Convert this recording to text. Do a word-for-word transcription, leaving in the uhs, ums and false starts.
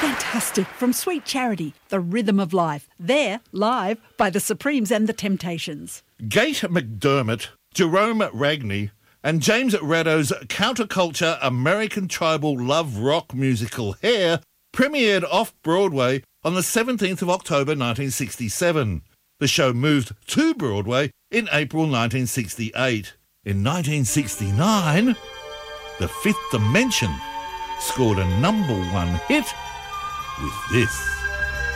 Fantastic from Sweet Charity, The Rhythm of Life. There, live by the Supremes and the Temptations. Gate McDermott, Jerome Ragney and James Rado's counterculture American tribal love rock musical Hair premiered off-Broadway on the seventeenth of October nineteen sixty-seven. The show moved to Broadway in April nineteen sixty-eight. In nineteen sixty-nine, The Fifth Dimension scored a number one hit with this.